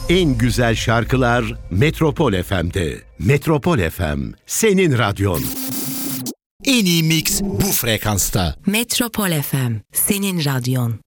En güzel şarkılar Metropol FM'de. Metropol FM, senin radyon. En iyi mix bu frekansta. Metropol FM, senin radyon.